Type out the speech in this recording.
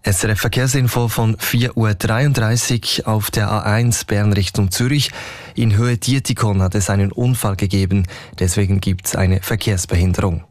SRF Verkehrsinfo von 4:33 Uhr auf der A1 Bern Richtung Zürich. In Höhe Dietikon hat es einen Unfall gegeben, deswegen gibt es eine Verkehrsbehinderung.